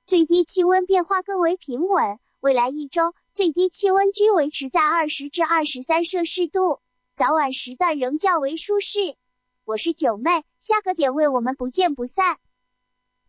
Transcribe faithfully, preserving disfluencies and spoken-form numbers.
最低气温变化更为平稳，未来一周最低气温均维持在二十至二十三摄氏度，早晚时段仍较为舒适。我是九妹，下个点位我们不见不散。